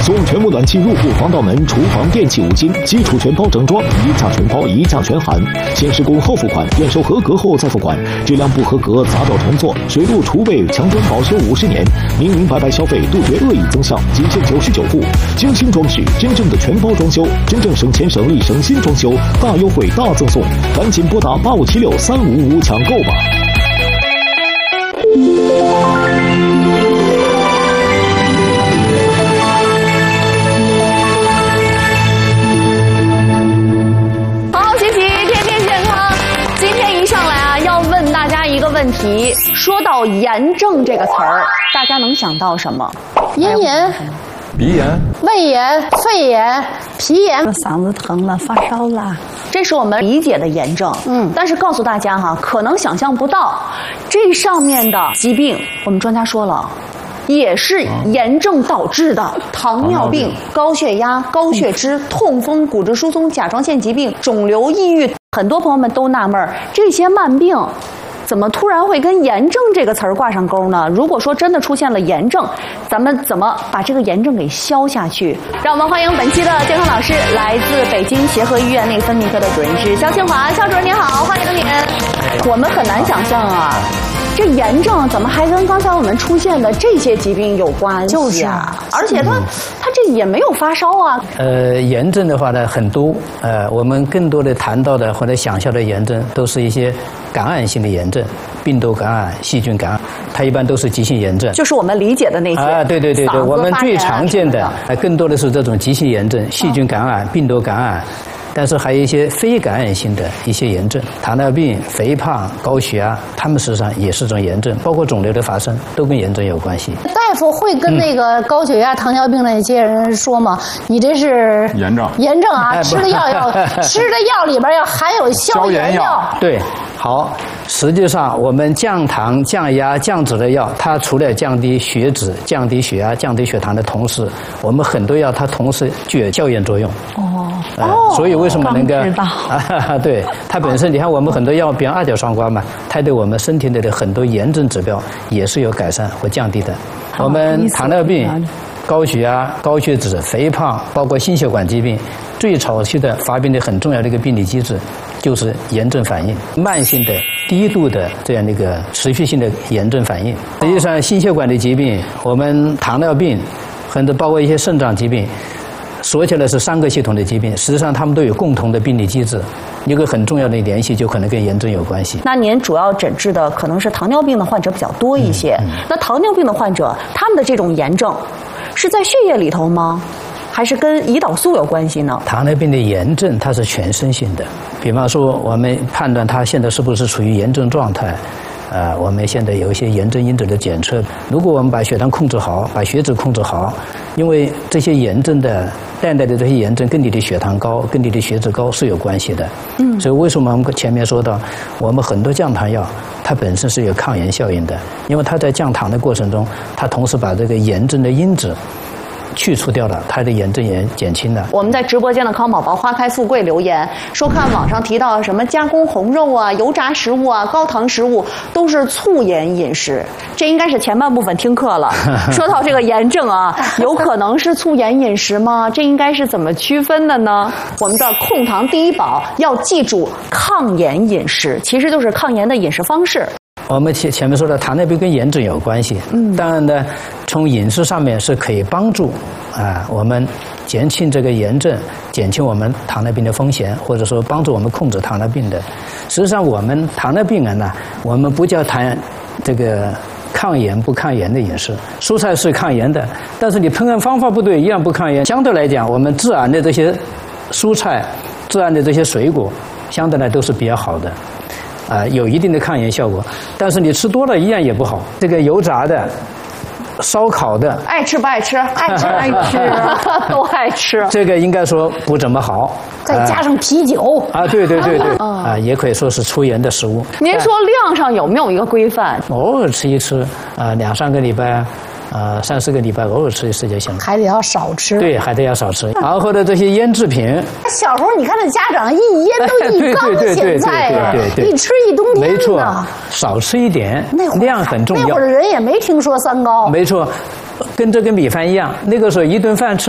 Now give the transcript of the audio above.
送全屋暖气入户防盗门、厨房电器5金，基础全包整装，一价全包，一价全含。先施工后付款，验收合格后再付款。质量不合格砸掉重做。水路储备墙砖保修50年，明明白白消费，杜绝恶意增项，仅限99户。精心装饰，真正的全包装修，真正省钱省力省心装修，大优惠大赠送，赶紧拨打85763555抢购吧。 问题说到炎症这个词儿，大家能想到什么？ 咽炎、 鼻炎、 胃炎、肺炎、脾炎， 嗓子疼了、发烧了， 这是我们理解的炎症。但是告诉大家哈，可能想象不到，这上面的疾病，我们专家说了。也是炎症导致的，糖尿病、高血压、高血脂、痛风、骨质疏松、甲状腺疾病、肿瘤、抑郁，很多朋友们都纳闷，这些慢病怎么突然会跟炎症这个词儿挂上钩呢？如果说真的出现了炎症，咱们怎么把这个炎症给消下去？让我们欢迎本期的健康老师，来自北京协和医院内分泌科的主任是肖庆华，肖主任您好，欢迎您。我们很难想象啊。这炎症怎么还跟刚才我们出现的这些疾病有关系啊？就是啊，而且它这也没有发烧啊。 炎症的话呢很多，我们更多的谈到的或者想象的炎症都是一些感染性的炎症，病毒感染、细菌感染，它一般都是急性炎症。 就是我们理解的那些啊，对，我们最常见的更多的是这种急性炎症、细菌感染、病毒感染。但是还有一些非感染性的一些炎症，糖尿病、肥胖、高血压，它们实际上也是种炎症，包括肿瘤的发生都跟炎症有关系。 大夫会跟那个高血压、糖尿病那些人说吗？你这是炎症啊，吃的药里边要含有消炎药。 对，好。实际上，我们降糖、降压、降脂的药，它除了降低血脂、降低血压、降低血糖的同时，我们很多药它同时具有消炎作用。所以为什么能够对它本身，你看我们很多药，比如阿胶双胍嘛，它对我们身体的很多炎症指标也是有改善或降低的。我们糖尿病、高血压、高血脂、肥胖，包括心血管疾病，最早期的发病的很重要的一个病理机制就是炎症反应，慢性的低度的这样的一个持续性的炎症反应。实际上，心血管的疾病，我们糖尿病，很多包括一些肾脏疾病，说起来是3个系统的疾病，实际上它们都有共同的病理机制，一个很重要的联系就可能跟炎症有关系。 那您主要诊治的可能是糖尿病的患者比较多一些。那糖尿病的患者，他们的这种炎症是在血液里头吗？还是跟胰岛素有关系呢？ 糖尿病的炎症它是全身性的，比方说我们判断它现在是不是处于炎症状态。我们现在有一些炎症因子的检测，如果我们把血糖控制好，把血脂控制好，因为这些炎症的带来的这些炎症跟你的血糖高、跟你的血脂高是有关系的。所以为什么我们前面说到，我们很多降糖药它本身是有抗炎效应的，因为它在降糖的过程中，它同时把这个炎症的因子去除掉了，它的炎症也减轻了。 我们在直播间的康宝宝花开富贵留言说，看网上提到什么加工红肉啊、油炸食物啊、高糖食物都是促炎饮食，这应该是前半部分听课了。说到这个炎症啊，有可能是促炎饮食吗？这应该是怎么区分的呢？我们的控糖第一宝要记住抗炎饮食，其实就是抗炎的饮食方式。 我们前面说的糖尿病跟炎症有关系，当然呢，从饮食上面是可以帮助我们减轻这个炎症，减轻我们糖尿病的风险，或者说帮助我们控制糖尿病的。实际上，我们糖尿病人呢，我们不叫谈这个抗炎不抗炎的饮食，蔬菜是抗炎的，但是你烹饪方法不对，一样不抗炎。相对来讲，我们自然的这些蔬菜、自然的这些水果，相对来都是比较好的。有一定的抗炎效果，但是你吃多了一样也不好。这个油炸的、烧烤的， 爱吃不爱吃？爱吃爱吃，都爱吃。 这个应该说不怎么好。 再加上啤酒对，也可以说是出炎的食物。 您说量上有没有一个规范？ 偶尔吃一吃，2、3个礼拜。3、4个礼拜偶尔吃一次就行了， 还得要少吃。 对，还得要少吃。然后的这些腌制品， 小时候你看那家长一腌都一缸子咸菜呀，一吃一冬天呢。 没错，少吃一点，量很重要。 那会儿的人也没听说三高。 没错，跟这个米饭一样，那个时候一顿饭吃